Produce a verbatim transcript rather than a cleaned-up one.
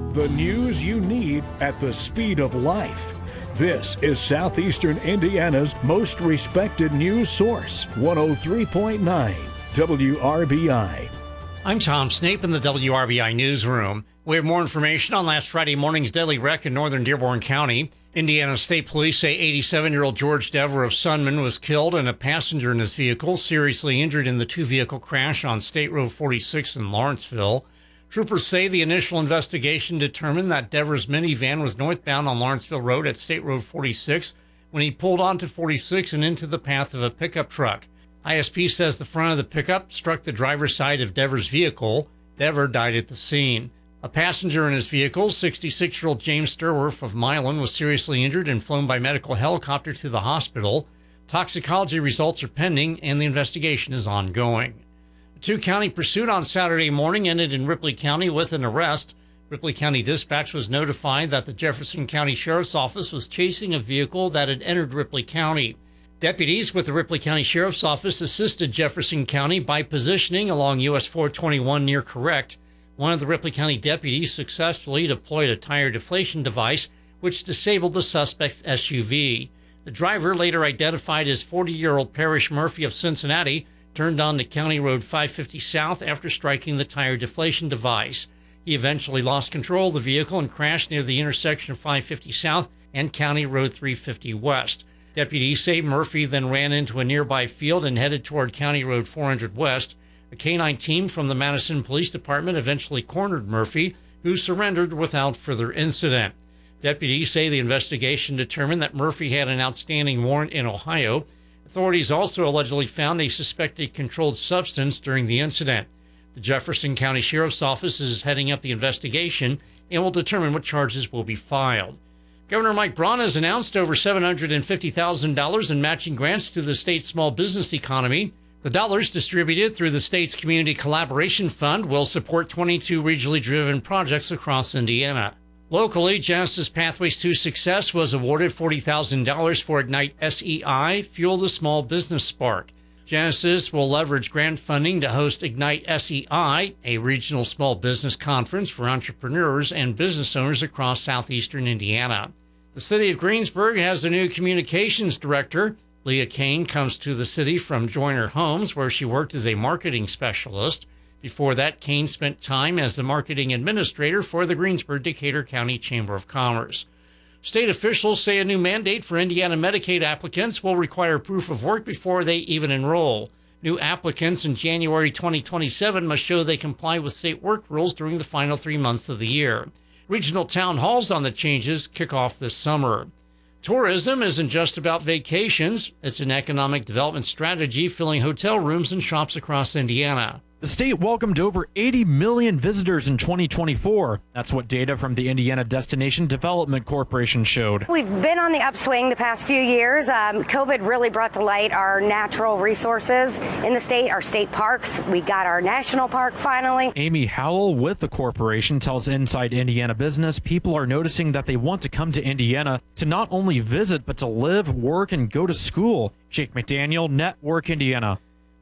The news you need at the speed of life. This is Southeastern Indiana's most respected news source, one oh three point nine W R B I. I'm Tom Snape in the W R B I newsroom. We have more information on last Friday morning's deadly wreck in northern Dearborn County. Indiana State Police say eighty-seven-year-old George Dever of Sunman was killed and a passenger in his vehicle seriously injured in the two-vehicle crash on State Road forty-six in Lawrenceville. Troopers say the initial investigation determined that Dever's minivan was northbound on Lawrenceville Road at State Road forty-six when he pulled onto forty-six and into the path of a pickup truck. I S P says the front of the pickup struck the driver's side of Dever's vehicle. Dever died at the scene. A passenger in his vehicle, sixty-six-year-old James Sturworth of Milan, was seriously injured and flown by medical helicopter to the hospital. Toxicology results are pending and the investigation is ongoing. A two-county pursuit on Saturday morning ended in Ripley County with an arrest. Ripley County Dispatch was notified that the Jefferson County Sheriff's Office was chasing a vehicle that had entered Ripley County. Deputies with the Ripley County Sheriff's Office assisted Jefferson County by positioning along U S four twenty-one near Correct. One of the Ripley County deputies successfully deployed a tire deflation device, which disabled the suspect's S U V. The driver, later identified as forty-year-old Parrish Murphy of Cincinnati, turned onto County Road five fifty South after striking the tire deflation device. He eventually lost control of the vehicle and crashed near the intersection of five fifty South and County Road three fifty West. Deputies say Murphy then ran into a nearby field and headed toward County Road four hundred West. A canine team from the Madison Police Department eventually cornered Murphy, who surrendered without further incident. Deputies say the investigation determined that Murphy had an outstanding warrant in Ohio. Authorities also allegedly found a suspected controlled substance during the incident. The Jefferson County Sheriff's Office is heading up the investigation and will determine what charges will be filed. Governor Mike Braun has announced over seven hundred fifty thousand dollars in matching grants to the state's small business economy. The dollars distributed through the state's Community Collaboration Fund will support twenty-two regionally driven projects across Indiana. Locally, Genesis Pathways to Success was awarded forty thousand dollars for Ignite S E I, Fuel the Small Business Spark. Genesis will leverage grant funding to host Ignite S E I, a regional small business conference for entrepreneurs and business owners across southeastern Indiana. The city of Greensburg has a new communications director. Leah Kane comes to the city from Joyner Homes, where she worked as a marketing specialist. Before that, Kane spent time as the marketing administrator for the Greensburg-Decatur County Chamber of Commerce. State officials say a new mandate for Indiana Medicaid applicants will require proof of work before they even enroll. New applicants in January twenty twenty-seven must show they comply with state work rules during the final three months of the year. Regional town halls on the changes kick off this summer. Tourism isn't just about vacations. It's an economic development strategy filling hotel rooms and shops across Indiana. The state welcomed over eighty million visitors in twenty twenty-four. That's what data from the Indiana Destination Development Corporation showed. We've been on the upswing the past few years. Um, COVID really brought to light our natural resources in the state, our state parks. We got our national park finally. Amy Howell with the corporation tells Inside Indiana Business people are noticing that they want to come to Indiana to not only visit, but to live, work, and go to school. Jake McDaniel, Network Indiana.